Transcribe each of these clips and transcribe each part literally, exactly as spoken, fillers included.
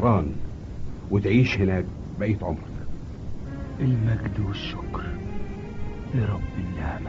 شهران وتعيش هناك بقية عمرك. المجد والشكر لرب النعمة.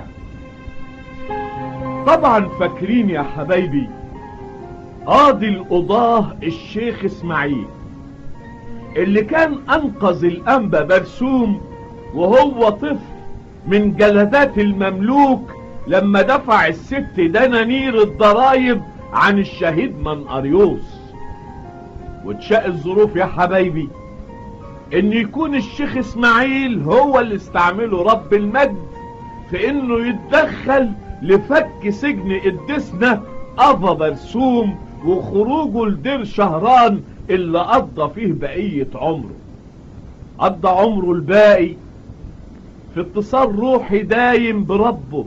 طبعا فاكرين يا حبايبي قاضي القضاه الشيخ اسماعيل اللي كان انقذ الانبا برسوم وهو طفل من جلدات المملوك لما دفع الست دنانير الضرايب عن الشهيد منقريوس. وتشاء الظروف يا حبايبي ان يكون الشيخ اسماعيل هو اللي استعمله رب المجد في انه يتدخل لفك سجن قدسنا ابا برسوم وخروجه لدير شهران اللي قضى فيه بقية عمره. قضى عمره الباقي في اتصال روحي دايم بربه،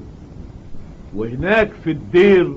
وهناك في الدير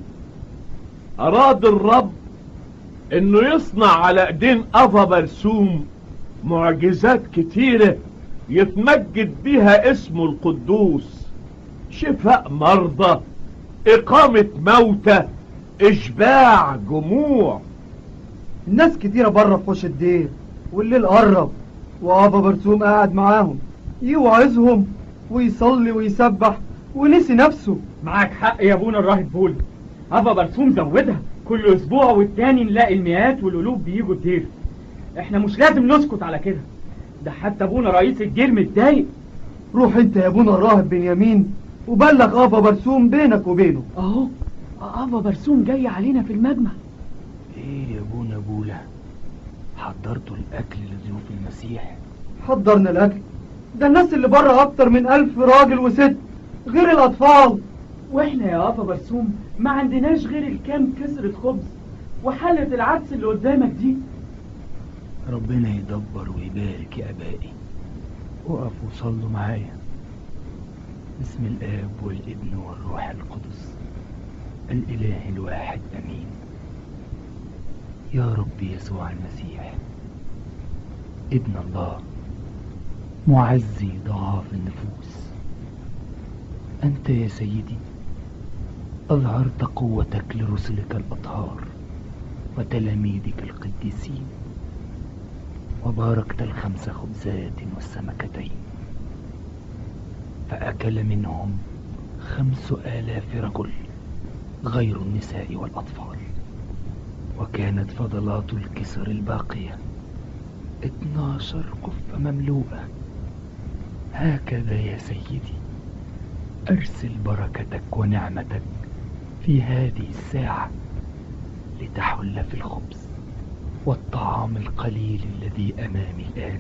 اراد الرب انه يصنع على ايدين ابا برسوم معجزات كتيرة يتمجد بيها اسمه القدوس، شفاء مرضى، اقامة موتى، اشباع جموع. الناس كتيرة بره في حوش الدير والليل قرب وابا برسوم قاعد معاهم يوعظهم ويصلي ويسبح ونسي نفسه. معاك حق يا ابونا الراهب بولي، ابا برسوم زودها كل اسبوع والتاني نلاقي المئات والالوف بيجوا الدير. احنا مش لازم نسكت على كده، ده حتى ابونا رئيس الدير متضايق. روح انت يا ابونا الراهب بنيامين وبلغ ابا برسوم بينك وبينه. اهو ابا برسوم جاي علينا في المجمع. ايه يا ابونا بولا، حضرتوا الاكل لضيوف المسيح؟ حضرنا الاكل، ده الناس اللي بره اكتر من الف راجل وست غير الاطفال. واحنا يا ابا برسوم ما عندناش غير الكام كسرة خبز وحلة العدس اللي قدامك دي. ربنا يدبر ويبارك يا ابائي. وقفوا وصلوا معايا. بسم الاب والابن والروح القدس الاله الواحد امين. يا رب يسوع المسيح ابن الله معزي ضعاف النفوس، انت يا سيدي اظهرت قوتك لرسلك الاطهار وتلاميذك القديسين، وباركت الخمس خبزات والسمكتين فأكل منهم خمس آلاف رجل غير النساء والأطفال، وكانت فضلات الكسر الباقية اتناشر قفة مملوءة. هكذا يا سيدي أرسل بركتك ونعمتك في هذه الساعة لتحل في الخبز والطعام القليل الذي أمامي الآن،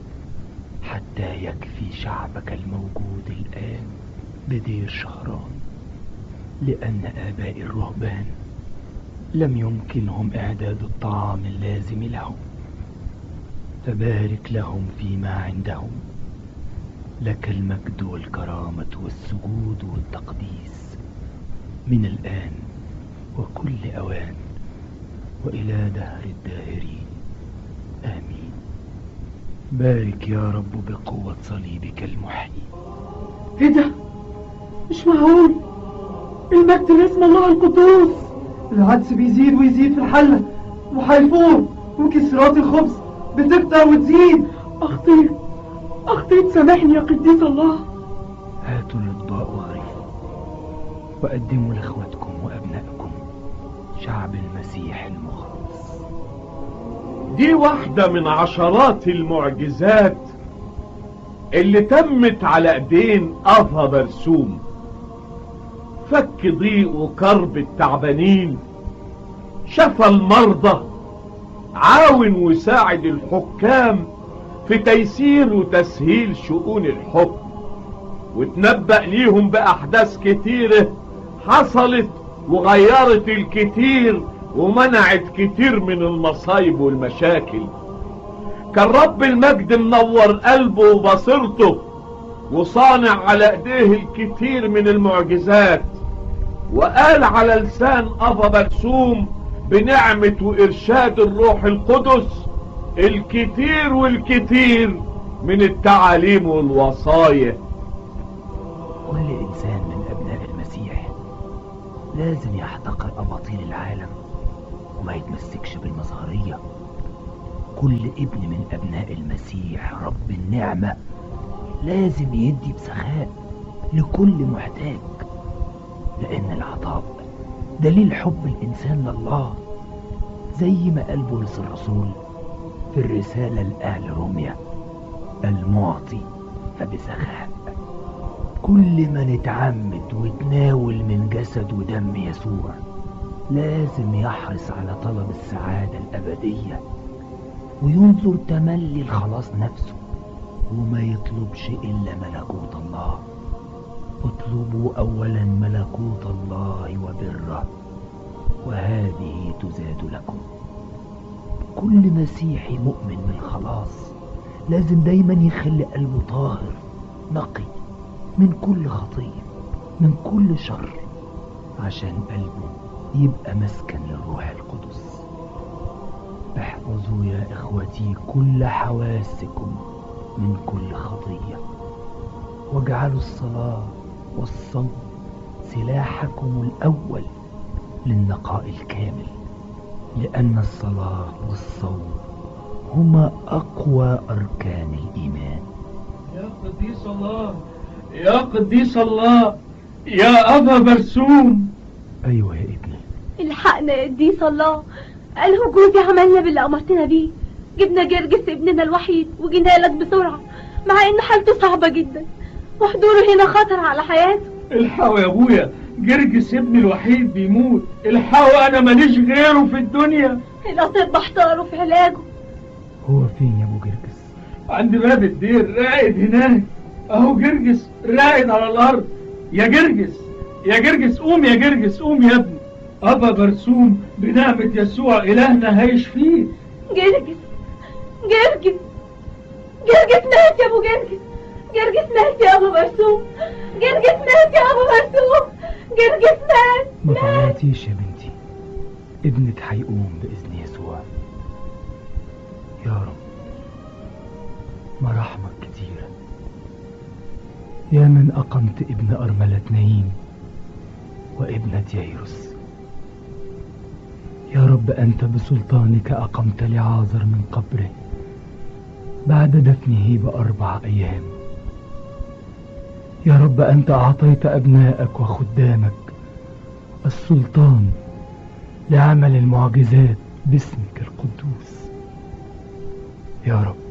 حتى يكفي شعبك الموجود الآن بدير شهران، لأن آباء الرهبان لم يمكنهم إعداد الطعام اللازم لهم، فبارك لهم فيما عندهم. لك المجد والكرامة والسجود والتقديس من الآن وكل أوان وإلى دهر الداهرين آمين. بارك يا رب بقوة صليبك المحيي. ايه ده؟ مش معقول، المجد لاسم الله القدوس. العدس بيزيد ويزيد في الحلة وهيفور وكسرات الخبز بتكتر وتزيد. اخطيت اخطيت سامحني يا قديس الله. هاتوا الاطباق واغرفوا وقدموا لاخواتكم وابنائكم شعب المسيح المخلص. دي واحدة من عشرات المعجزات اللي تمت على ايدين ابا برسوم، فك ضيق وكرب التعبانين، شفى المرضى، عاون وساعد الحكام في تيسير وتسهيل شؤون الحكم، وتنبأ ليهم بأحداث كتيرة حصلت وغيرت الكتير ومنعت كتير من المصايب والمشاكل. كان رب المجد منور قلبه وبصيرته وصانع على ايديه الكتير من المعجزات، وقال على لسان ابا برسوم بنعمة وارشاد الروح القدس الكتير والكتير من التعاليم والوصايا. كل انسان من ابناء المسيح لازم يحتقر اباطيل العالم وما يتمسكش بالمظهرية، كل ابن من أبناء المسيح رب النعمة لازم يدي بسخاء لكل محتاج، لأن العطاء دليل حب الإنسان لله، زي ما قال بولس الرسول في الرسالة لأهل روميا: المعطي فبسخاء. كل ما نتعمد وتناول من جسد ودم يسوع لازم يحرص على طلب السعادة الأبدية، وينظر تملي الخلاص نفسه، وما يطلبش إلا ملكوت الله. اطلبوا أولا ملكوت الله وبره، وهذه تزاد لكم. كل مسيحي مؤمن بالخلاص لازم دايما يخلي قلبه طاهر نقي من كل خطية، من كل شر، عشان قلبه يبقى مسكن للروح القدس. احفظوا يا إخوتي كل حواسكم من كل خطية، واجعلوا الصلاة والصوم سلاحكم الأول للنقاء الكامل، لأن الصلاة والصوم هما أقوى أركان الإيمان. يا قديس الله، يا قديس الله، يا أبا برسوم. أيوة يا ابني. الحقنا يا قديس الله، قاله جوزي عملنا باللي أمرتنا بيه، جبنا جرجس ابننا الوحيد وجينا لك بسرعة، مع إن حالته صعبة جدا وحضوره هنا خطر على حياته. الحقوا يا أبويا، جرجس ابني الوحيد بيموت، الحقوا، أنا ماليش غيره في الدنيا. الأطباء احتاروا في علاجه. هو فين يا أبو جرجس؟ عند باب الدير راقد هناك. أهو جرجس راقد على الأرض. يا جرجس، يا جرجس قوم، يا جرجس قوم يا ابني، أبا برسوم بنعمة يسوع إلهنا هيشفيه. جرجس، جرجس، جرجس مات يا أبو جرجس، جرجس مات يا أبو برسوم، جرجس مات يا أبو برسوم، جرجس مات. ما تعيطيش يا بنتي، ابنك هيقوم بإذن يسوع. يا رب مراحمك كتيرة، يا من أقمت ابن أرملة نايم وابنة ييروس. يا رب أنت بسلطانك أقمت لعازر من قبره بعد دفنه بأربع أيام. يا رب أنت أعطيت أبنائك وخدامك السلطان لعمل المعجزات باسمك القدوس. يا رب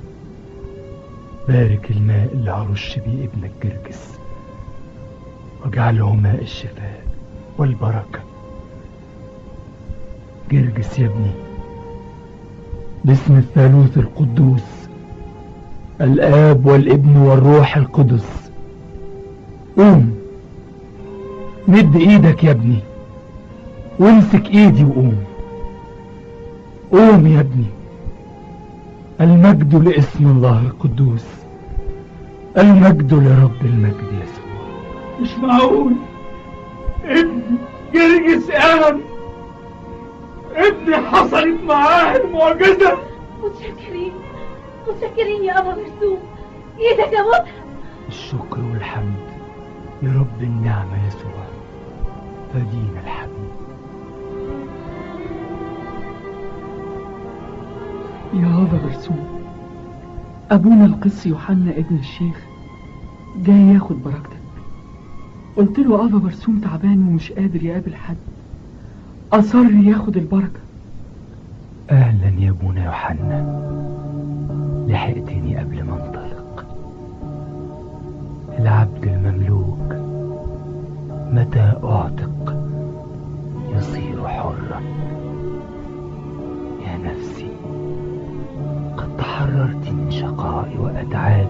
بارك الماء اللي هرش بيه ابنك جرجس، واجعله ماء الشفاء والبركة. جرجس يا ابني، باسم الثالوث القدوس الآب والابن والروح القدس، قوم مد ايدك يا ابني وامسك ايدي وقوم. قوم يا ابني. المجد لاسم الله القدوس، المجد لرب المجد يسوع. مش معقول، ابني جرجس قام، ابني حصلت معاه المعجزة. متشكرين، متشكرين يا أبا برسوم، ايدك يا مطرب. الشكر والحمد لرب النعمة يسوع، فدينا الحبيب. يا أبا برسوم، أبونا القس يوحنا ابن الشيخ جاي ياخد بركتك. قلت له أبا برسوم تعبان ومش قادر يقابل حد، أصر ياخد البركة. أهلا يا ابونا يوحنا، لحقتني قبل ما انطلق. العبد المملوك متى أعتق يصير حرا. يا نفسي، قد تحررت من شقائي وأتعابي